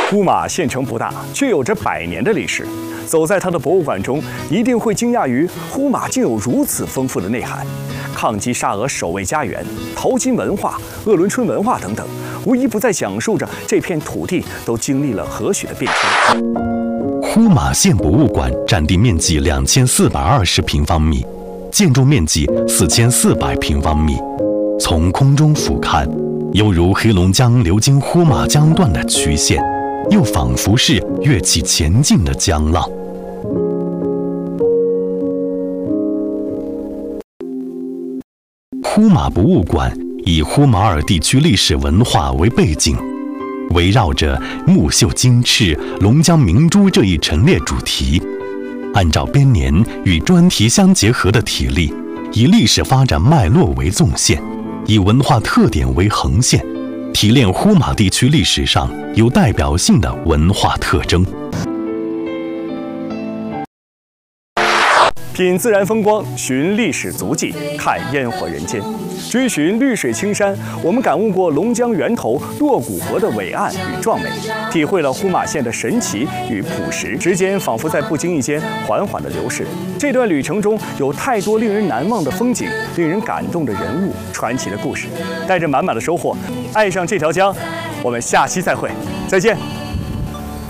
呼玛县城不大，却有着100年的历史。走在它的博物馆中，一定会惊讶于呼玛竟有如此丰富的内涵。抗击沙俄守卫家园、淘金文化、鄂伦春文化等等，无一不在讲述着这片土地都经历了何许的变迁。 呼玛县博物馆占地面积2420平方米，建筑面积4400平方米。从空中俯瞰，犹如黑龙江流经呼玛江段的曲线，又仿佛是跃起前进的江浪。呼玛博物馆以呼玛尔地区历史文化为背景，围绕着木绣金翅、龙江明珠这一陈列主题，按照编年与专题相结合的体例，以历史发展脉络为纵线，以文化特点为横线，提炼呼玛地区历史上有代表性的文化特征。 品自然风光，寻历史足迹，看烟火人间，追寻绿水青山。我们感悟过龙江源头洛谷河的伟岸与壮美，体会了呼玛县的神奇与朴实。时间仿佛在不经意间缓缓地流逝。这段旅程中有太多令人难忘的风景，令人感动的人物，传奇的故事。带着满满的收获，爱上这条江。我们下期再会，再见。